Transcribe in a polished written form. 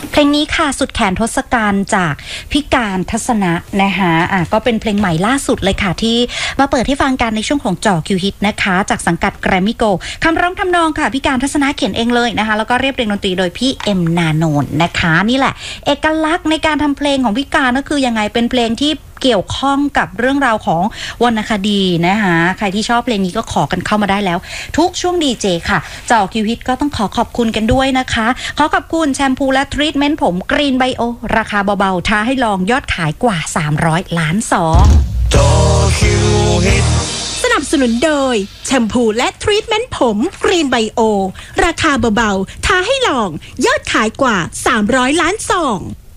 เพลงนี้ค่ะสุดแขนทศกัณฐ์จากพิการทัศนะนะคะก็เป็นเพลงใหม่ล่าสุดเลยค่ะที่มาเปิดให้ฟังกันในช่วงของจ่อคิวฮิตนะคะจากสังกัดแกรมมี่โกลด์คำร้องทำนองค่ะพิการทัศนะเขียนเองเลยนะคะแล้วก็เรียบเรียงดนตรีโดยพี่เอ็มนาโนนนะคะนี่แหละเอกลักษณ์ในการทำเพลงของพิการก็คือยังไงเป็นเพลงที่เกี่ยวข้องกับเรื่องราวของวรรณคดีนะคะใครที่ชอบเพลงนี้ก็ขอกันเข้ามาได้แล้วทุกช่วงดีเจค่ะจ่อคิวฮิตก็ต้องขอบคุณกันด้วยนะคะขอขอบคุณแชมพูและทรีทเมนต์ผมกรีนไบโอราคาเบาๆท้าให้ลองยอดขายกว่า300 ล้านซองจ่อคิวฮิตสนับสนุนโดยแชมพูและทรีทเมนต์ผมกรีนไบโอราคาเบาๆท้าให้ลองยอดขายกว่า300 ล้านซอง